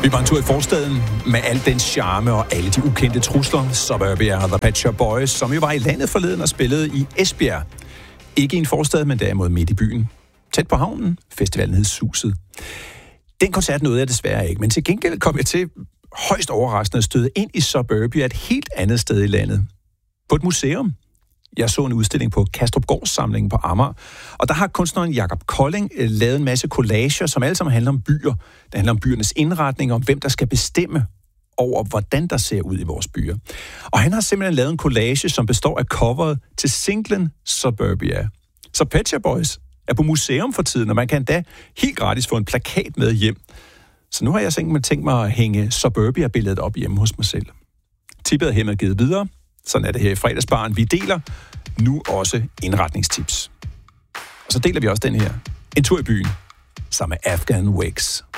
Vi var en tur i forstaden med al den charme og alle de ukendte trusler. Suburbia og The Pet Shop Boys, som jo var i landet forleden og spillede i Esbjerg. Ikke i en forstad, men derimod midt i byen. Tæt på havnen. Festivalen hed Suset. Den koncert nåede jeg desværre ikke, men til gengæld kom jeg til højst overraskende at støde ind i Suburbia et helt andet sted i landet. På et museum. Jeg så en udstilling på Kastrupgårdssamlingen på Amager, og der har kunstneren Jakob Kolding lavet en masse collager, som alle sammen handler om byer. Det handler om byernes indretning, om hvem der skal bestemme over, hvordan der ser ud i vores byer. Og han har simpelthen lavet en collage, som består af coveret til singlen Suburbia. Så Pet Shop Boys er på museum for tiden, og man kan da helt gratis få en plakat med hjem. Så nu har jeg tænkt mig at hænge Suburbia-billedet op hjemme hos mig selv. Tippet er hermed givet videre. Sådan er det her i Fredagsbaren. Vi deler nu også indretningstips. Og så deler vi også den her. En tur i byen sammen med Afghan Wigs.